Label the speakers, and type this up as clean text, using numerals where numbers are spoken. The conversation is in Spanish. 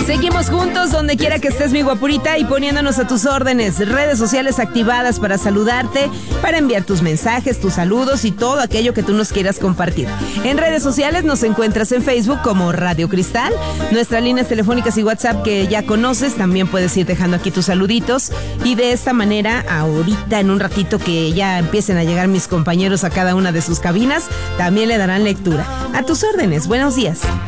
Speaker 1: Seguimos juntos donde quiera que estés, mi guapurita, y poniéndonos a tus órdenes. Redes sociales activadas para saludarte, para enviar tus mensajes, tus saludos y todo aquello que tú nos quieras compartir. En redes sociales nos encuentras en Facebook como Radio Cristal. Nuestras líneas telefónicas y WhatsApp que ya conoces, también puedes ir dejando aquí tus saluditos. Y de esta manera, ahorita en un ratito que ya empiecen a llegar mis compañeros a cada una de sus cabinas, también le darán lectura. A tus órdenes, buenos días.